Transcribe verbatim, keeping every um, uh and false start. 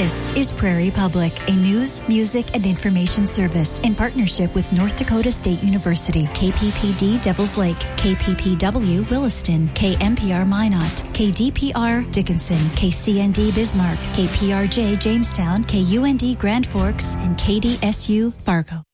This is Prairie Public, a news, music, and information service in partnership with North Dakota State University, K P P D Devils Lake, K P P W Williston, K M P R Minot, K D P R Dickinson, K C N D Bismarck, K P R J Jamestown, K U N D Grand Forks, and K D S U Fargo.